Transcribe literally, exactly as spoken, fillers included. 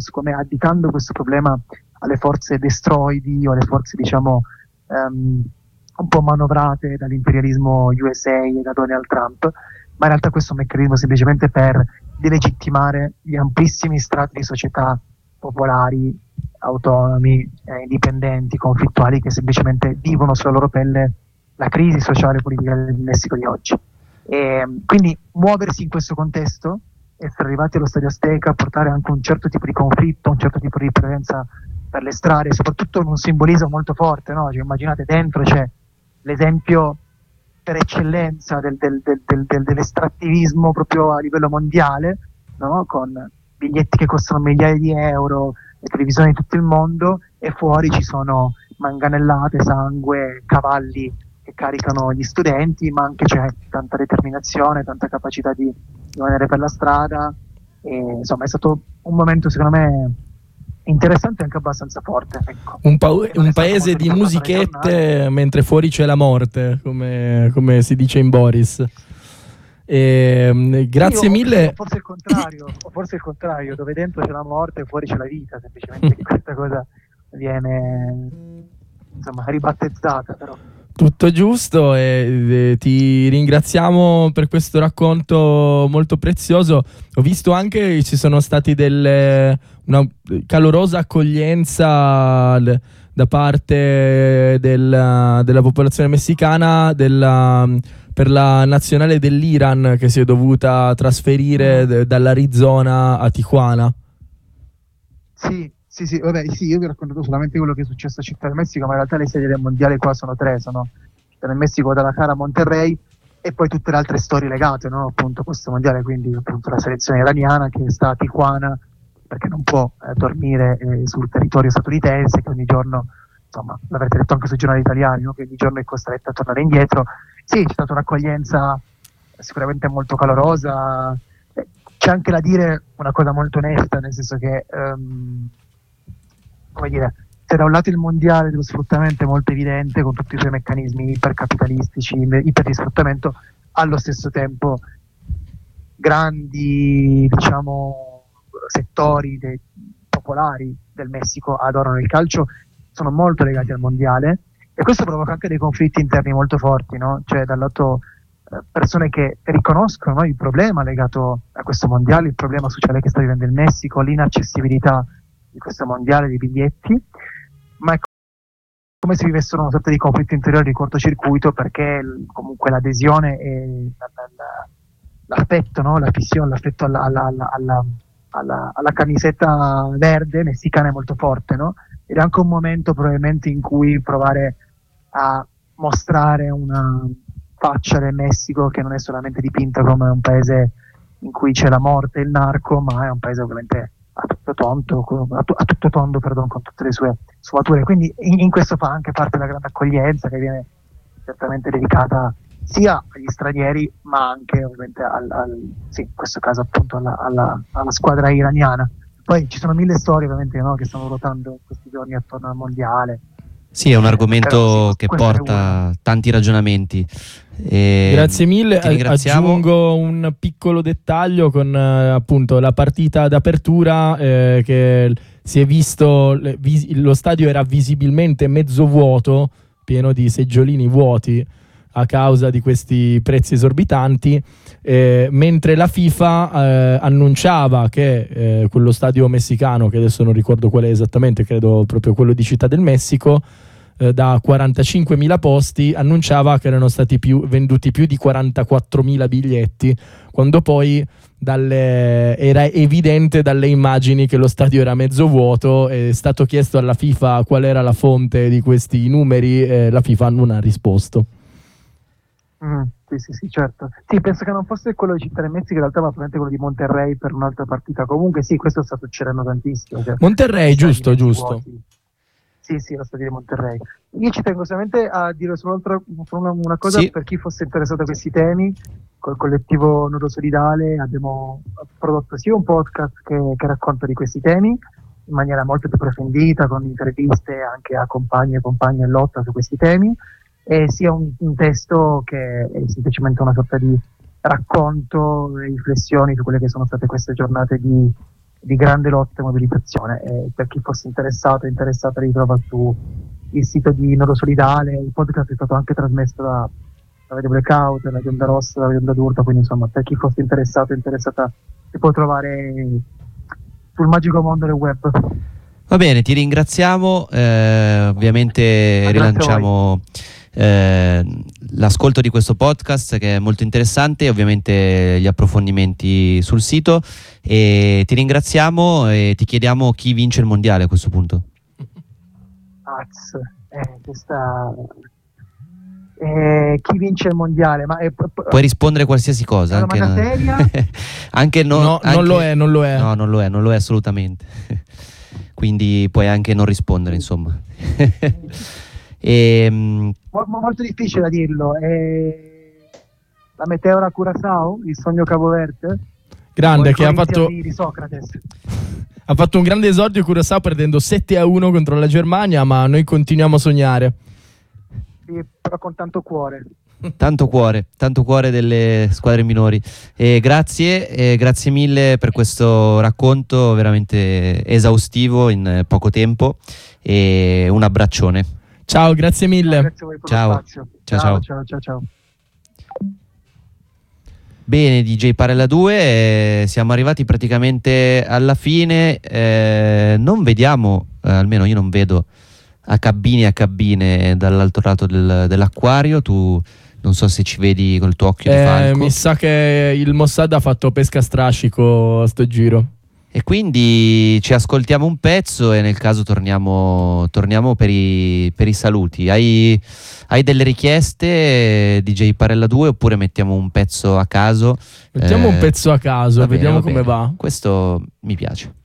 come additando questo problema alle forze destroidi o alle forze, diciamo, um, un po' manovrate dall'imperialismo U S A e da Donald Trump, ma in realtà questo è un meccanismo semplicemente per delegittimare gli amplissimi strati di società popolari, autonomi, eh, indipendenti, conflittuali, che semplicemente vivono sulla loro pelle la crisi sociale e politica del Messico di oggi. E quindi muoversi in questo contesto, essere arrivati allo Stadio Azteca, portare anche un certo tipo di conflitto, un certo tipo di presenza per le strade, soprattutto un simbolismo molto forte, no? Cioè, immaginate, dentro c'è l'esempio per eccellenza del, del, del, del, del, dell'estrattivismo proprio a livello mondiale, no? Con biglietti che costano migliaia di euro, le televisioni di tutto il mondo, e fuori ci sono manganellate, sangue, cavalli che caricano gli studenti, ma anche c'è tanta determinazione, tanta capacità di rimanere per la strada, e insomma è stato un momento secondo me interessante e anche abbastanza forte, ecco. Un, pa- un paese di musichette mentre fuori c'è la morte, come, come si dice in Boris. E, grazie Io, mille. Forse il contrario, o forse il contrario, dove dentro c'è la morte e fuori c'è la vita, semplicemente che questa cosa viene, insomma, ribattezzata, però. Tutto giusto, e, e ti ringraziamo per questo racconto molto prezioso. Ho visto anche che ci sono stati delle, una calorosa accoglienza da parte del, della popolazione messicana della, per la nazionale dell'Iran, che si è dovuta trasferire d- dall'Arizona a Tijuana. Sì. Sì, sì, vabbè, sì, io vi ho raccontato solamente quello che è successo a Città del Messico, ma in realtà le sedi del mondiale qua sono tre, sono Città del Messico, Guadalajara, Monterrey, e poi tutte le altre storie legate, no? Appunto a questo mondiale, quindi appunto la selezione iraniana che sta a Tijuana perché non può eh, dormire eh, sul territorio statunitense, che ogni giorno, insomma, l'avrete detto anche sui giornali italiani, no? Che ogni giorno è costretta a tornare indietro. Sì, c'è stata un'accoglienza sicuramente molto calorosa, eh, c'è anche da dire una cosa molto onesta, nel senso che um, come dire, se da un lato il mondiale dello sfruttamento è molto evidente con tutti i suoi meccanismi ipercapitalistici, iper di sfruttamento, allo stesso tempo grandi, diciamo, settori dei, popolari del Messico adorano il calcio, sono molto legati al mondiale, e questo provoca anche dei conflitti interni molto forti, no? Cioè dal lato eh, persone che riconoscono, no, il problema legato a questo mondiale, il problema sociale che sta vivendo il Messico, l'inaccessibilità di questo mondiale di biglietti, ma è come se vivessero una sorta di conflitto interiore di cortocircuito, perché l- comunque l'adesione e la, la, la, l'affetto, no? La fissione, l'affetto alla, alla, alla, alla, alla, alla camiseta verde messicana è molto forte, no? Ed è anche un momento probabilmente in cui provare a mostrare una faccia del Messico che non è solamente dipinta come un paese in cui c'è la morte e il narco, ma è un paese ovviamente a tutto tondo, a, tu, a tutto tondo, perdon, con tutte le sue sfumature. Quindi in, in questo fa anche parte della grande accoglienza, che viene certamente dedicata sia agli stranieri, ma anche ovviamente al, al sì, in questo caso appunto alla, alla, alla squadra iraniana. Poi ci sono mille storie ovviamente, no, che stanno ruotando questi giorni attorno al mondiale. Sì, è un argomento Però, sì, che questa è porta una. tanti ragionamenti. E Grazie mille. ti ringraziamo. Aggiungo un piccolo dettaglio con eh, appunto la partita d'apertura, eh, che si è visto, le, vis- lo stadio era visibilmente mezzo vuoto, pieno di seggiolini vuoti a causa di questi prezzi esorbitanti, eh, mentre la FIFA eh, annunciava che eh, quello stadio messicano, che adesso non ricordo qual è esattamente, credo proprio quello di Città del Messico, eh, da quarantacinquemila posti, annunciava che erano stati più, venduti più di quarantaquattromila biglietti, quando poi dalle, era evidente dalle immagini che lo stadio era mezzo vuoto. È stato chiesto alla FIFA qual era la fonte di questi numeri e la FIFA non ha risposto. Mm, sì, sì, sì, certo. Sì, penso che non fosse quello di Città del Messico, in realtà, ma probabilmente quello di Monterrey per un'altra partita. Comunque sì, questo sta succedendo tantissimo. Cioè, Monterrey, giusto, stadi giusto. vuoti. Sì, sì, lo stadio di Monterrey. Io ci tengo solamente a dire solo un'altra, una, una cosa, Sì. per chi fosse interessato a questi temi. Col collettivo Nodo Solidale abbiamo prodotto sia un podcast che, che racconta di questi temi in maniera molto più approfondita, con interviste anche a compagni e compagne in lotta su questi temi, e sia un, un testo che è semplicemente una sorta di racconto e riflessioni su quelle che sono state queste giornate di di grande lotta e mobilitazione. E per chi fosse interessato interessata ritrova su il sito di Nodo Solidale. Il podcast è stato anche trasmesso da, da Radio Blackout, da Onda Rossa, da Radio D'Urto, quindi insomma per chi fosse interessato interessata si può trovare sul magico mondo del web. Va bene, ti ringraziamo, eh, ovviamente Ma rilanciamo eh, l'ascolto di questo podcast che è molto interessante, ovviamente gli approfondimenti sul sito, e ti ringraziamo e ti chiediamo chi vince il mondiale a questo punto. Az, eh, questa... Eh, chi vince il mondiale? Ma è, puoi rispondere qualsiasi cosa, una anche, domanda seria? anche no, no anche, non lo è, non lo è. No, non lo è, non lo è assolutamente. Quindi puoi anche non rispondere, insomma. e, Mol, molto difficile da dirlo. Eh, la Meteora Curaçao, il sogno Capoverde, grande, che ha fatto di, di Socrates. Ha fatto un grande esordio Curaçao perdendo sette a uno contro la Germania, ma noi continuiamo a sognare. Sì, però con tanto cuore. Tanto cuore, tanto cuore delle squadre minori. E grazie, e grazie mille per questo racconto veramente esaustivo in poco tempo, e un abbraccione. Ciao, grazie mille. No, grazie a voi per ciao. lo spazio. Ciao, Ciao, ciao. ciao, ciao, ciao. Bene, D J Parella due, eh, siamo arrivati praticamente alla fine. Eh, non vediamo, eh, almeno io non vedo a cabine a cabine dall'altro lato del, dell'acquario. Tu non so se ci vedi col tuo occhio eh, di falco. Mi sa che il Mossad ha fatto pesca a strascico a sto giro. E quindi ci ascoltiamo un pezzo e nel caso torniamo, torniamo per, i, per i saluti. Hai, hai delle richieste, D J Parella due, oppure mettiamo un pezzo a caso? Mettiamo eh, un pezzo a caso, va bene, vediamo va come bene. va. Questo mi piace.